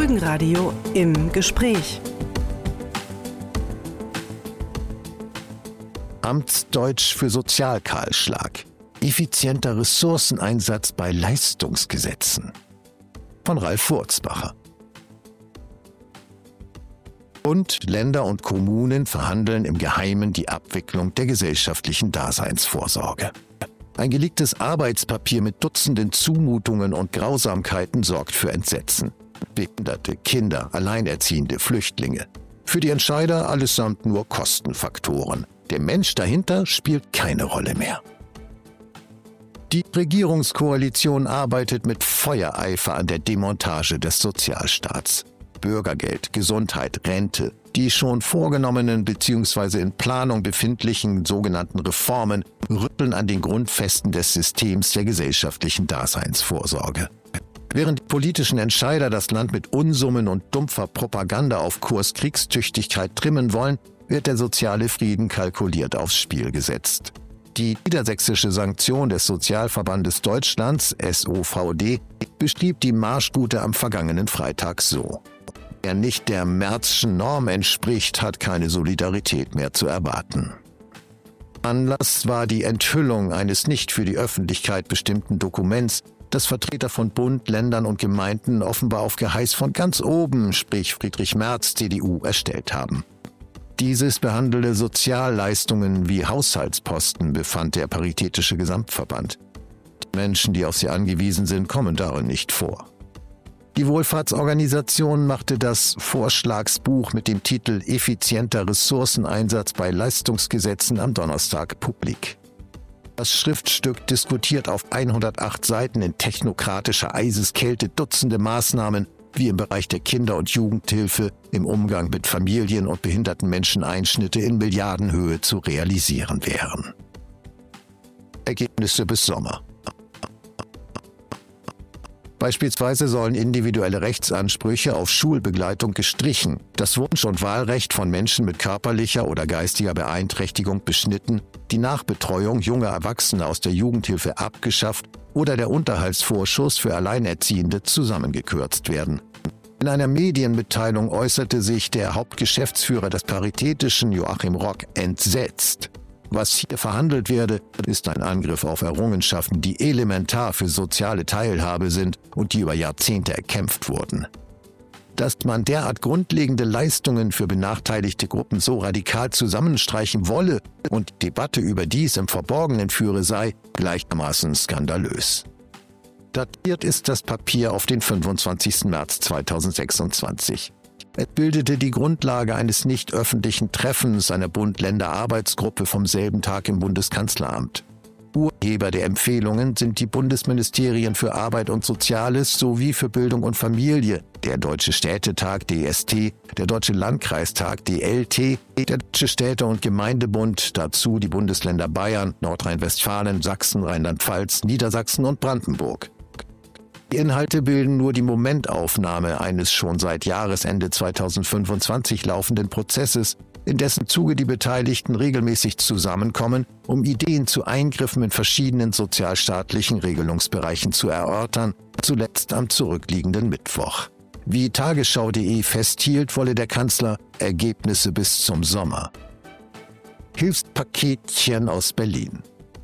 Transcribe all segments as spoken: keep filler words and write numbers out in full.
Folgenradio im Gespräch. Amtsdeutsch für Sozialkahlschlag. Effizienter Ressourceneinsatz bei Leistungsgesetzen. Von Ralf Wurzbacher. Bund, Länder und Kommunen verhandeln im Geheimen die Abwicklung der gesellschaftlichen Daseinsvorsorge. Ein geleaktes Arbeitspapier mit Dutzenden Zumutungen und Grausamkeiten sorgt für Entsetzen. Behinderte, Kinder, Alleinerziehende, Flüchtlinge. Für die Entscheider allesamt nur Kostenfaktoren. Der Mensch dahinter spielt keine Rolle mehr. Die Regierungskoalition arbeitet mit Feuereifer an der Demontage des Sozialstaats. Bürgergeld, Gesundheit, Rente, die schon vorgenommenen bzw. in Planung befindlichen sogenannten Reformen rütteln an den Grundfesten des Systems der gesellschaftlichen Daseinsvorsorge. Während die politischen Entscheider das Land mit Unsummen und dumpfer Propaganda auf Kurs Kriegstüchtigkeit trimmen wollen, wird der soziale Frieden kalkuliert aufs Spiel gesetzt. Die niedersächsische Sanktion des Sozialverbandes Deutschlands, S O V D, beschrieb die Marschroute am vergangenen Freitag so: Wer nicht der Merzschen Norm entspricht, hat keine Solidarität mehr zu erwarten. Anlass war die Enthüllung eines nicht für die Öffentlichkeit bestimmten Dokuments, das Vertreter von Bund, Ländern und Gemeinden offenbar auf Geheiß von ganz oben, sprich Friedrich Merz, C D U, erstellt haben. Dieses behandelte Sozialleistungen wie Haushaltsposten, befand der Paritätische Gesamtverband. Die Menschen, die auf sie angewiesen sind, kommen darin nicht vor. Die Wohlfahrtsorganisation machte das Vorschlagsbuch mit dem Titel Effizienter Ressourceneinsatz bei Leistungsgesetzen am Donnerstag publik. Das Schriftstück diskutiert auf hundertacht Seiten in technokratischer Eiseskälte Dutzende Maßnahmen, wie im Bereich der Kinder- und Jugendhilfe, im Umgang mit Familien und behinderten Menschen Einschnitte in Milliardenhöhe zu realisieren wären. Ergebnisse bis Sommer. Beispielsweise sollen individuelle Rechtsansprüche auf Schulbegleitung gestrichen, das Wunsch- und Wahlrecht von Menschen mit körperlicher oder geistiger Beeinträchtigung beschnitten, die Nachbetreuung junger Erwachsener aus der Jugendhilfe abgeschafft oder der Unterhaltsvorschuss für Alleinerziehende zusammengekürzt werden. In einer Medienmitteilung äußerte sich der Hauptgeschäftsführer des Paritätischen, Joachim Rock, entsetzt. Was hier verhandelt werde, ist ein Angriff auf Errungenschaften, die elementar für soziale Teilhabe sind und die über Jahrzehnte erkämpft wurden. Dass man derart grundlegende Leistungen für benachteiligte Gruppen so radikal zusammenstreichen wolle und die Debatte über dies im Verborgenen führe, sei gleichermaßen skandalös. Datiert ist das Papier auf den fünfundzwanzigsten März zweitausendsechsundzwanzig. Es bildete die Grundlage eines nicht öffentlichen Treffens einer Bund-Länder-Arbeitsgruppe vom selben Tag im Bundeskanzleramt. Urheber der Empfehlungen sind die Bundesministerien für Arbeit und Soziales sowie für Bildung und Familie, der Deutsche Städtetag D S T, der Deutsche Landkreistag D L T, der Deutsche Städte- und Gemeindebund, dazu die Bundesländer Bayern, Nordrhein-Westfalen, Sachsen, Rheinland-Pfalz, Niedersachsen und Brandenburg. Die Inhalte bilden nur die Momentaufnahme eines schon seit Jahresende zweitausendfünfundzwanzig laufenden Prozesses, in dessen Zuge die Beteiligten regelmäßig zusammenkommen, um Ideen zu Eingriffen in verschiedenen sozialstaatlichen Regelungsbereichen zu erörtern, zuletzt am zurückliegenden Mittwoch. Wie Tagesschau punkt de festhielt, wolle der Kanzler Ergebnisse bis zum Sommer. Hilfspaketchen aus Berlin.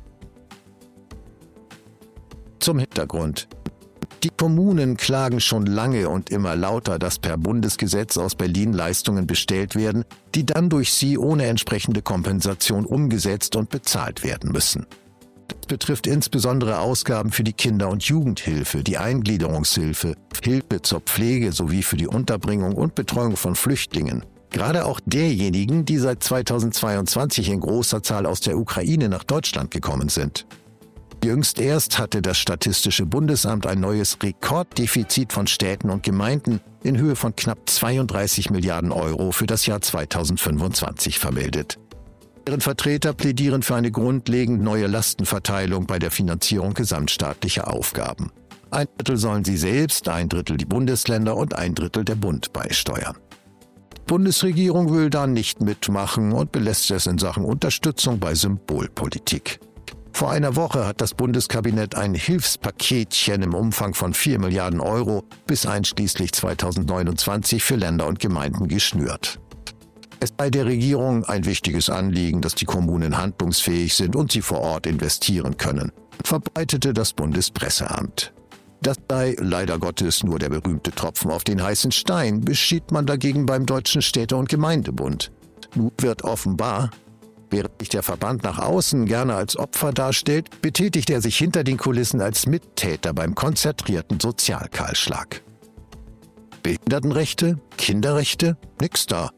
Zum Hintergrund. Die Kommunen klagen schon lange und immer lauter, dass per Bundesgesetz aus Berlin Leistungen bestellt werden, die dann durch sie ohne entsprechende Kompensation umgesetzt und bezahlt werden müssen. Das betrifft insbesondere Ausgaben für die Kinder- und Jugendhilfe, die Eingliederungshilfe, Hilfe zur Pflege sowie für die Unterbringung und Betreuung von Flüchtlingen. Gerade auch derjenigen, die seit zweitausendzweiundzwanzig in großer Zahl aus der Ukraine nach Deutschland gekommen sind. Jüngst erst hatte das Statistische Bundesamt ein neues Rekorddefizit von Städten und Gemeinden in Höhe von knapp zweiunddreißig Milliarden Euro für das Jahr zweitausendfünfundzwanzig vermeldet. Deren Vertreter plädieren für eine grundlegend neue Lastenverteilung bei der Finanzierung gesamtstaatlicher Aufgaben. Ein Drittel sollen sie selbst, ein Drittel die Bundesländer und ein Drittel der Bund beisteuern. Die Bundesregierung will da nicht mitmachen und belässt es in Sachen Unterstützung bei Symbolpolitik. Vor einer Woche hat das Bundeskabinett ein Hilfspaketchen im Umfang von vier Milliarden Euro bis einschließlich zweitausendneunundzwanzig für Länder und Gemeinden geschnürt. Es sei der Regierung ein wichtiges Anliegen, dass die Kommunen handlungsfähig sind und sie vor Ort investieren können, verbreitete das Bundespresseamt. Das sei leider Gottes nur der berühmte Tropfen auf den heißen Stein, beschied man dagegen beim Deutschen Städte- und Gemeindebund. Nun wird offenbar, während sich der Verband nach außen gerne als Opfer darstellt, betätigt er sich hinter den Kulissen als Mittäter beim konzertrierten Sozialkahlschlag. Behindertenrechte? Kinderrechte? Nix da.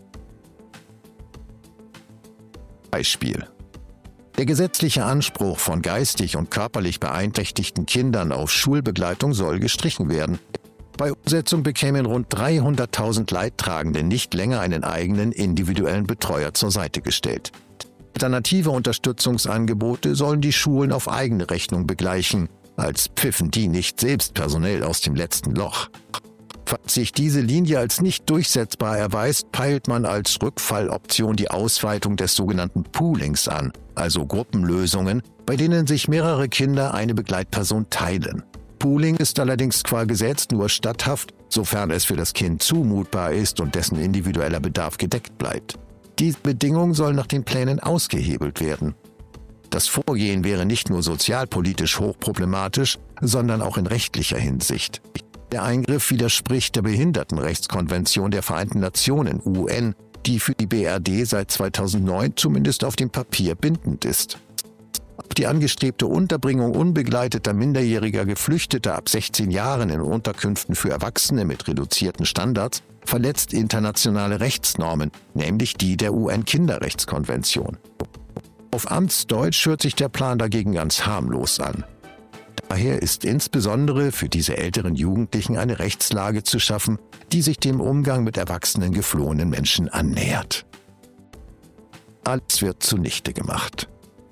Beispiel. Der gesetzliche Anspruch von geistig und körperlich beeinträchtigten Kindern auf Schulbegleitung soll gestrichen werden. Bei Umsetzung bekämen rund dreihunderttausend Leidtragende nicht länger einen eigenen individuellen Betreuer zur Seite gestellt. Alternative Unterstützungsangebote sollen die Schulen auf eigene Rechnung begleichen, als pfiffen die nicht selbst personell aus dem letzten Loch. Falls sich diese Linie als nicht durchsetzbar erweist, peilt man als Rückfalloption die Ausweitung des sogenannten Poolings an, also Gruppenlösungen, bei denen sich mehrere Kinder eine Begleitperson teilen. Pooling ist allerdings qua Gesetz nur statthaft, sofern es für das Kind zumutbar ist und dessen individueller Bedarf gedeckt bleibt. Diese Bedingung soll nach den Plänen ausgehebelt werden. Das Vorgehen wäre nicht nur sozialpolitisch hochproblematisch, sondern auch in rechtlicher Hinsicht. Der Eingriff widerspricht der Behindertenrechtskonvention der Vereinten Nationen U N, die für die B R D seit zweitausendneun zumindest auf dem Papier bindend ist. Auch die angestrebte Unterbringung unbegleiteter minderjähriger Geflüchteter ab sechzehn Jahren in Unterkünften für Erwachsene mit reduzierten Standards verletzt internationale Rechtsnormen, nämlich die der U N-Kinderrechtskonvention. Auf Amtsdeutsch hört sich der Plan dagegen ganz harmlos an. Daher ist insbesondere für diese älteren Jugendlichen eine Rechtslage zu schaffen, die sich dem Umgang mit erwachsenen geflohenen Menschen annähert. Alles wird zunichte gemacht.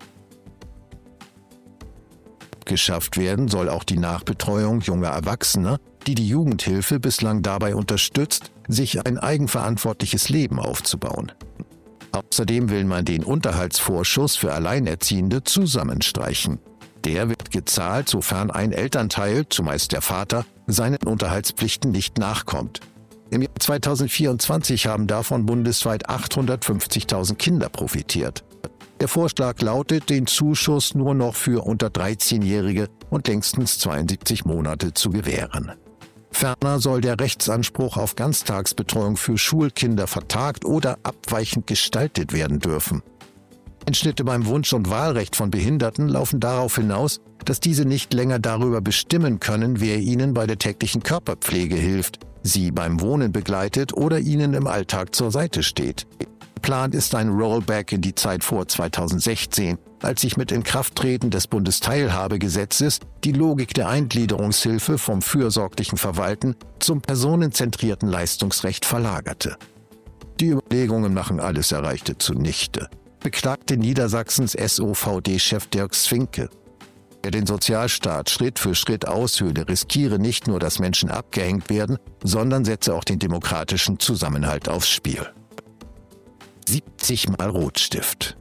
Geschafft werden soll auch die Nachbetreuung junger Erwachsener, die die Jugendhilfe bislang dabei unterstützt, sich ein eigenverantwortliches Leben aufzubauen. Außerdem will man den Unterhaltsvorschuss für Alleinerziehende zusammenstreichen. Der wird gezahlt, sofern ein Elternteil, zumeist der Vater, seinen Unterhaltspflichten nicht nachkommt. Im Jahr zweitausendvierundzwanzig haben davon bundesweit achthundertfünfzigtausend Kinder profitiert. Der Vorschlag lautet, den Zuschuss nur noch für unter dreizehnjährige und längstens zweiundsiebzig Monate zu gewähren. Ferner soll der Rechtsanspruch auf Ganztagsbetreuung für Schulkinder vertagt oder abweichend gestaltet werden dürfen. Einschnitte beim Wunsch- und Wahlrecht von Behinderten laufen darauf hinaus, dass diese nicht länger darüber bestimmen können, wer ihnen bei der täglichen Körperpflege hilft, sie beim Wohnen begleitet oder ihnen im Alltag zur Seite steht. Geplant ist ein Rollback in die Zeit vor zweitausendsechzehn, als sich mit Inkrafttreten des Bundesteilhabegesetzes die Logik der Eingliederungshilfe vom fürsorglichen Verwalten zum personenzentrierten Leistungsrecht verlagerte. Die Überlegungen machen alles Erreichte zunichte, beklagte Niedersachsens S O V D-Chef Dirk Sfinke. Wer den Sozialstaat Schritt für Schritt aushöhle, riskiere nicht nur, dass Menschen abgehängt werden, sondern setze auch den demokratischen Zusammenhalt aufs Spiel. siebzig Mal Rotstift.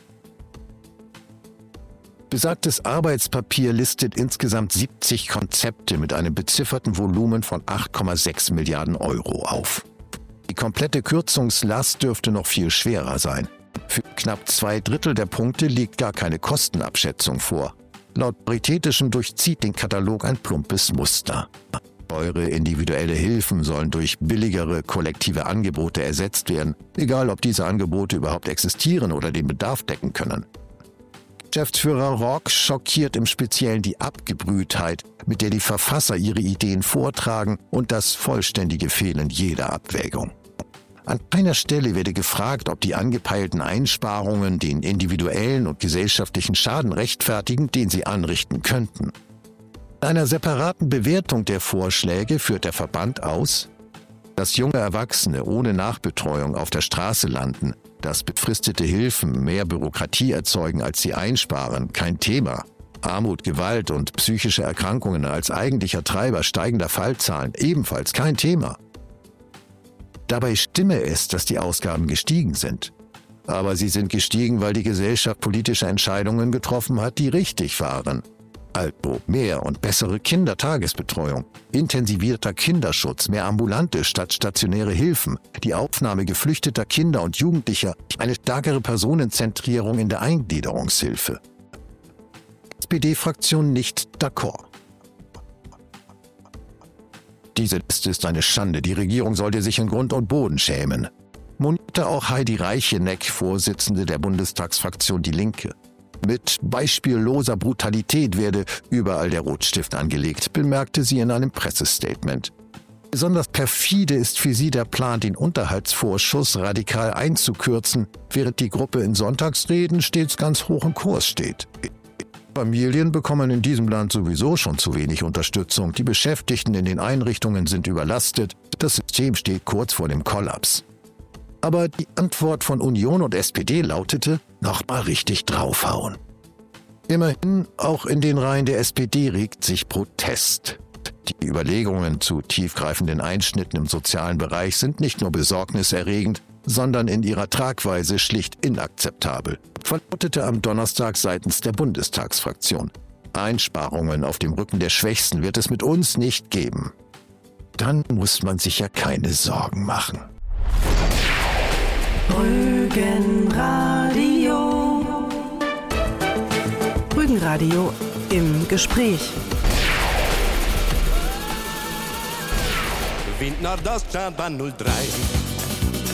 Besagtes Arbeitspapier listet insgesamt siebzig Konzepte mit einem bezifferten Volumen von acht Komma sechs Milliarden Euro auf. Die komplette Kürzungslast dürfte noch viel schwerer sein. Für knapp zwei Drittel der Punkte liegt gar keine Kostenabschätzung vor. Laut Paritätischem durchzieht den Katalog ein plumpes Muster. Teure individuelle Hilfen sollen durch billigere kollektive Angebote ersetzt werden, egal ob diese Angebote überhaupt existieren oder den Bedarf decken können. Geschäftsführer Rock schockiert im Speziellen die Abgebrühtheit, mit der die Verfasser ihre Ideen vortragen und das vollständige Fehlen jeder Abwägung. An keiner Stelle werde gefragt, ob die angepeilten Einsparungen den individuellen und gesellschaftlichen Schaden rechtfertigen, den sie anrichten könnten. In einer separaten Bewertung der Vorschläge führt der Verband aus, dass junge Erwachsene ohne Nachbetreuung auf der Straße landen, dass befristete Hilfen mehr Bürokratie erzeugen, als sie einsparen, kein Thema. Armut, Gewalt und psychische Erkrankungen als eigentlicher Treiber steigender Fallzahlen ebenfalls kein Thema. Dabei stimme es, dass die Ausgaben gestiegen sind. Aber sie sind gestiegen, weil die Gesellschaft politische Entscheidungen getroffen hat, die richtig waren. Also mehr und bessere Kindertagesbetreuung, intensivierter Kinderschutz, mehr ambulante statt stationäre Hilfen, die Aufnahme geflüchteter Kinder und Jugendlicher, eine stärkere Personenzentrierung in der Eingliederungshilfe. S P D-Fraktion nicht d'accord. Diese Liste ist eine Schande. Die Regierung sollte sich in Grund und Boden schämen. Monierte auch Heidi Reicheneck, Vorsitzende der Bundestagsfraktion Die Linke. Mit beispielloser Brutalität werde überall der Rotstift angelegt, bemerkte sie in einem Pressestatement. Besonders perfide ist für sie der Plan, den Unterhaltsvorschuss radikal einzukürzen, während die Gruppe in Sonntagsreden stets ganz hoch im Kurs steht. Familien bekommen in diesem Land sowieso schon zu wenig Unterstützung. Die Beschäftigten in den Einrichtungen sind überlastet. Das System steht kurz vor dem Kollaps. Aber die Antwort von Union und S P D lautete, noch mal richtig draufhauen. Immerhin, auch in den Reihen der S P D regt sich Protest. Die Überlegungen zu tiefgreifenden Einschnitten im sozialen Bereich sind nicht nur besorgniserregend, sondern in ihrer Tragweise schlicht inakzeptabel, verlautete am Donnerstag seitens der Bundestagsfraktion. Einsparungen auf dem Rücken der Schwächsten wird es mit uns nicht geben. Dann muss man sich ja keine Sorgen machen. Rügenradio. Rügenradio im Gespräch. Wind Nordoststadtbahn null drei.